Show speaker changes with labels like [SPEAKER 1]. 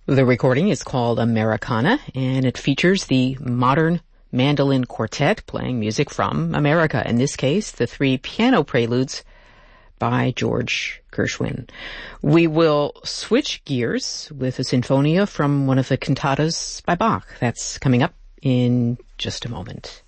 [SPEAKER 1] The recording is called Americana, and it features the modern mandolin quartet playing music from America. In this case, the 3 piano preludes by George Gershwin. We will switch gears with a sinfonia from one of the cantatas by Bach. That's coming up in just a moment.